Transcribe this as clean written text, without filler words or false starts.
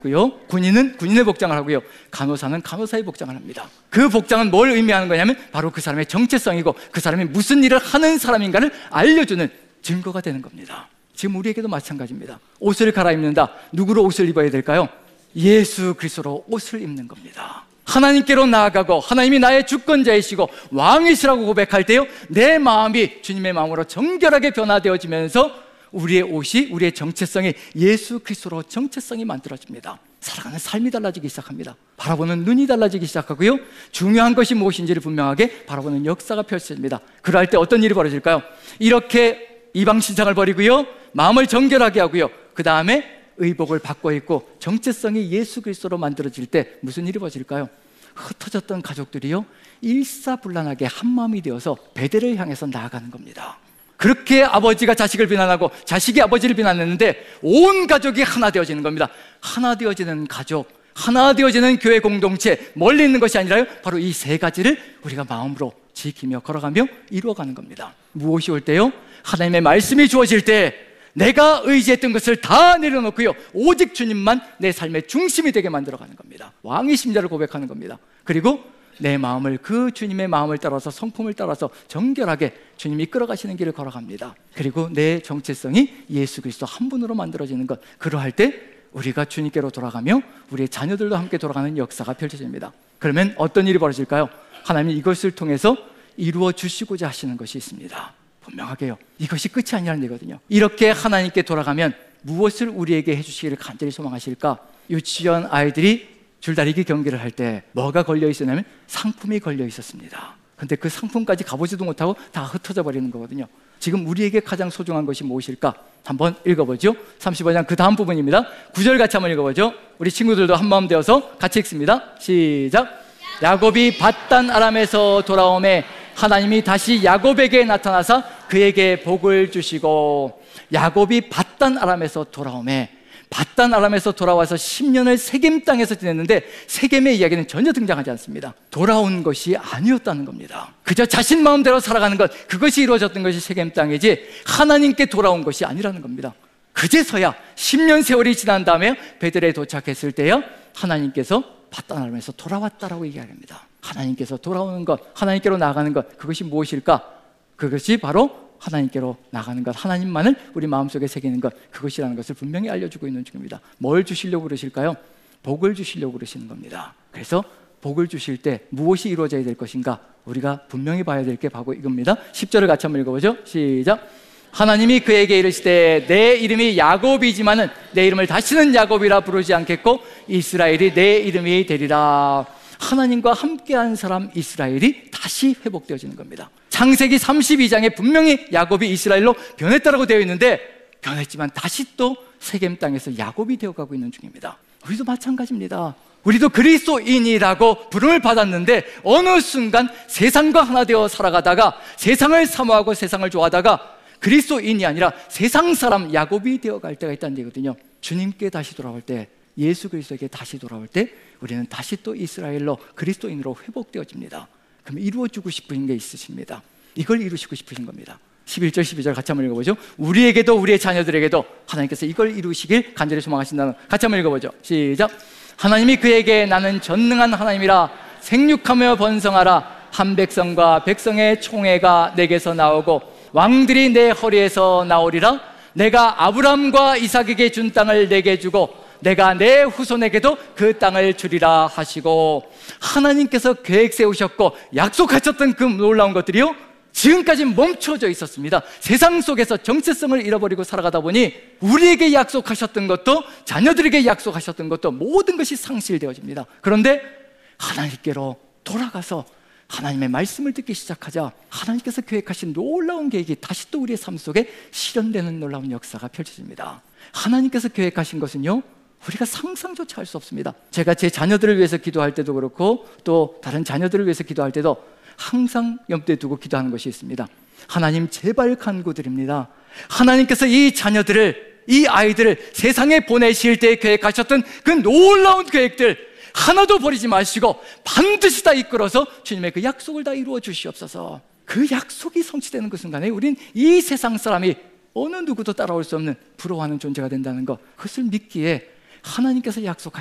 군인은 군인의 복장을 하고요, 간호사는 간호사의 복장을 합니다. 그 복장은 뭘 의미하는 거냐면 바로 그 사람의 정체성이고 그 사람이 무슨 일을 하는 사람인가를 알려주는 증거가 되는 겁니다. 지금 우리에게도 마찬가지입니다. 옷을 갈아입는다. 누구로 옷을 입어야 될까요? 예수 그리스도로 옷을 입는 겁니다. 하나님께로 나아가고 하나님이 나의 주권자이시고 왕이시라고 고백할 때요, 내 마음이 주님의 마음으로 정결하게 변화되어지면서 우리의 옷이, 우리의 정체성이 예수 그리스도로 정체성이 만들어집니다. 살아가는 삶이 달라지기 시작합니다. 바라보는 눈이 달라지기 시작하고요, 중요한 것이 무엇인지를 분명하게 바라보는 역사가 펼쳐집니다. 그럴 때 어떤 일이 벌어질까요? 이렇게 이방신상을 버리고요, 마음을 정결하게 하고요, 그 다음에 의복을 바꿔 입고 정체성이 예수 그리스도로 만들어질 때 무슨 일이 벌어질까요? 흩어졌던 가족들이요, 일사불란하게 한마음이 되어서 베델을 향해서 나아가는 겁니다. 그렇게 아버지가 자식을 비난하고 자식이 아버지를 비난했는데 온 가족이 하나 되어지는 겁니다. 하나 되어지는 가족, 하나 되어지는 교회 공동체, 멀리 있는 것이 아니라요, 바로 이 세 가지를 우리가 마음으로 지키며 걸어가며 이루어가는 겁니다. 무엇이 올 때요? 하나님의 말씀이 주어질 때 내가 의지했던 것을 다 내려놓고요, 오직 주님만 내 삶의 중심이 되게 만들어가는 겁니다. 왕의 심자를 고백하는 겁니다. 그리고 내 마음을 그 주님의 마음을 따라서, 성품을 따라서 정결하게 주님이 끌어가시는 길을 걸어갑니다. 그리고 내 정체성이 예수 그리스도 한 분으로 만들어지는 것, 그러할 때 우리가 주님께로 돌아가며 우리의 자녀들도 함께 돌아가는 역사가 펼쳐집니다. 그러면 어떤 일이 벌어질까요? 하나님이 이것을 통해서 이루어 주시고자 하시는 것이 있습니다. 분명하게요, 이것이 끝이 아니라는 얘기거든요. 이렇게 하나님께 돌아가면 무엇을 우리에게 해주시기를 간절히 소망하실까? 유치원 아이들이 줄다리기 경기를 할 때 뭐가 걸려 있었냐면 상품이 걸려 있었습니다. 근데 그 상품까지 가보지도 못하고 다 흩어져 버리는 거거든요. 지금 우리에게 가장 소중한 것이 무엇일까? 한번 읽어보죠. 35장 그 다음 부분입니다. 9절 같이 한번 읽어보죠. 우리 친구들도 한마음 되어서 같이 읽습니다. 시작. 야곱이 밧단 아람에서 돌아오매 하나님이 다시 야곱에게 나타나사 그에게 복을 주시고, 야곱이 밧단 아람에서 돌아오매, 밧단 아람에서 돌아와서 10년을 세겜 땅에서 지냈는데 세겜의 이야기는 전혀 등장하지 않습니다. 돌아온 것이 아니었다는 겁니다. 그저 자신 마음대로 살아가는 것, 그것이 이루어졌던 것이 세겜 땅이지 하나님께 돌아온 것이 아니라는 겁니다. 그제서야 10년 세월이 지난 다음에 베들에 도착했을 때야 하나님께서 밧단 아람에서 돌아왔다라고 이야기합니다. 하나님께서 돌아오는 것, 하나님께로 나아가는 것, 그것이 무엇일까? 그것이 바로 하나님께로 나가는 것, 하나님만을 우리 마음속에 새기는 것, 그것이라는 것을 분명히 알려주고 있는 중입니다. 뭘 주시려고 그러실까요? 복을 주시려고 그러시는 겁니다. 그래서 복을 주실 때 무엇이 이루어져야 될 것인가? 우리가 분명히 봐야 될 게 바로 이겁니다. 10절을 같이 한번 읽어보죠. 시작. 하나님이 그에게 이르시되 내 이름이 야곱이지만은 내 이름을 다시는 야곱이라 부르지 않겠고 이스라엘이 내 이름이 되리라. 하나님과 함께한 사람 이스라엘이 다시 회복되어지는 겁니다. 창세기 32장에 분명히 야곱이 이스라엘로 변했다라고 되어 있는데 변했지만 다시 또 세겜 땅에서 야곱이 되어가고 있는 중입니다. 우리도 마찬가지입니다. 우리도 그리스도인이라고 부름을 받았는데 어느 순간 세상과 하나 되어 살아가다가 세상을 사모하고 세상을 좋아하다가 그리스도인이 아니라 세상 사람 야곱이 되어갈 때가 있다는 얘기거든요. 주님께 다시 돌아올 때, 예수 그리스도에게 다시 돌아올 때 우리는 다시 또 이스라엘로, 그리스도인으로 회복되어집니다. 그럼 이루어주고 싶은 게 있으십니다. 이걸 이루시고 싶으신 겁니다. 11절 12절 같이 한번 읽어보죠. 우리에게도 우리의 자녀들에게도 하나님께서 이걸 이루시길 간절히 소망하신다는, 같이 한번 읽어보죠. 시작. 하나님이 그에게 나는 전능한 하나님이라 생육하며 번성하라. 한 백성과 백성의 총회가 내게서 나오고 왕들이 내 허리에서 나오리라. 내가 아브람과 이삭에게 준 땅을 내게 주고 내가 내 후손에게도 그 땅을 주리라 하시고, 하나님께서 계획 세우셨고 약속하셨던 그 놀라운 것들이요, 지금까지 멈춰져 있었습니다. 세상 속에서 정체성을 잃어버리고 살아가다 보니 우리에게 약속하셨던 것도, 자녀들에게 약속하셨던 것도 모든 것이 상실되어집니다. 그런데 하나님께로 돌아가서 하나님의 말씀을 듣기 시작하자 하나님께서 계획하신 놀라운 계획이 다시 또 우리의 삶 속에 실현되는 놀라운 역사가 펼쳐집니다. 하나님께서 계획하신 것은요, 우리가 상상조차 할 수 없습니다. 제가 제 자녀들을 위해서 기도할 때도 그렇고 또 다른 자녀들을 위해서 기도할 때도 항상 염두에 두고 기도하는 것이 있습니다. 하나님 제발 간구드립니다. 하나님께서 이 자녀들을, 이 아이들을 세상에 보내실 때 계획하셨던 그 놀라운 계획들 하나도 버리지 마시고 반드시 다 이끌어서 주님의 그 약속을 다 이루어 주시옵소서. 그 약속이 성취되는 그 순간에 우린 이 세상 사람이 어느 누구도 따라올 수 없는 부러워하는 존재가 된다는 것, 그것을 믿기에 하나님께서 약속하신